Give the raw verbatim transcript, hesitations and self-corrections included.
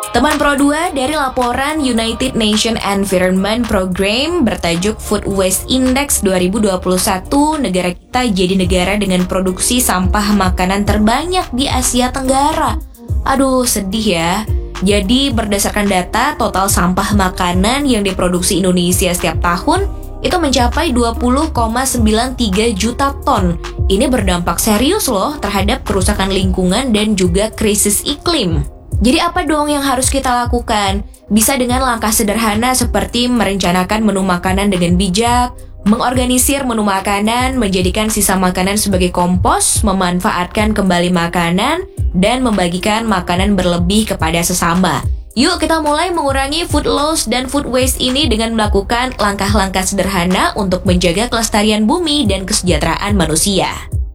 Teman Pro dua dari laporan United Nations Environment Programme bertajuk Food Waste Index dua ribu dua puluh satu, negara kita jadi negara dengan produksi sampah makanan terbanyak di Asia Tenggara. Aduh, sedih ya. Jadi berdasarkan data, total sampah makanan yang diproduksi Indonesia setiap tahun itu mencapai dua puluh koma sembilan tiga juta ton. Ini berdampak serius loh terhadap kerusakan lingkungan dan juga krisis iklim. Jadi apa dong yang harus kita lakukan? Bisa dengan langkah sederhana seperti merencanakan menu makanan dengan bijak, mengorganisir menu makanan, menjadikan sisa makanan sebagai kompos, memanfaatkan kembali makanan, dan membagikan makanan berlebih kepada sesama. Yuk kita mulai mengurangi food loss dan food waste ini dengan melakukan langkah-langkah sederhana untuk menjaga kelestarian bumi dan kesejahteraan manusia.